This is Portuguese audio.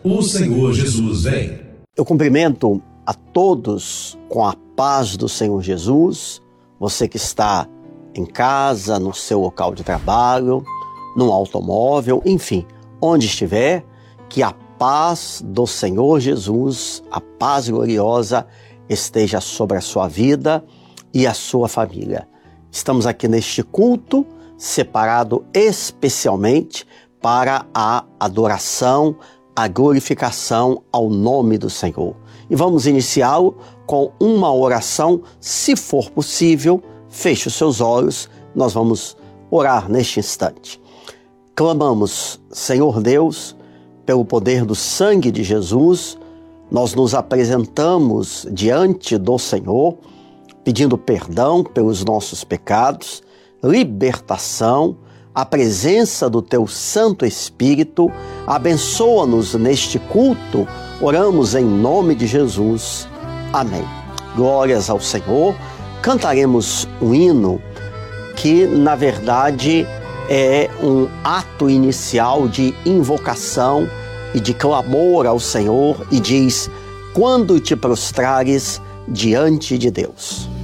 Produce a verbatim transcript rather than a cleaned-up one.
O Senhor Jesus vem. Eu cumprimento a todos com a paz do Senhor Jesus, você que está em casa, no seu local de trabalho, no automóvel, enfim, onde estiver, que a paz do Senhor Jesus, a paz gloriosa, esteja sobre a sua vida e a sua família. Estamos aqui neste culto, separado especialmente para a adoração, a glorificação ao nome do Senhor. E vamos iniciá-lo com uma oração, se for possível, feche os seus olhos, nós vamos orar neste instante. Clamamos, Senhor Deus, pelo poder do sangue de Jesus, nós nos apresentamos diante do Senhor, pedindo perdão pelos nossos pecados, libertação, a presença do Teu Santo Espírito. Abençoa-nos neste culto, oramos em nome de Jesus. Amém. Glórias ao Senhor. Cantaremos um hino que, na verdade, é um ato inicial de invocação e de clamor ao Senhor, e diz: quando te prostrares diante de Deus.